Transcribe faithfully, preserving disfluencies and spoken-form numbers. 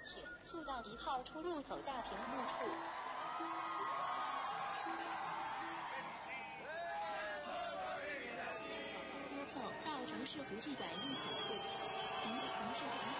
请速到一号出入口大屏幕处。播放到城市足迹感应口处。您的城市感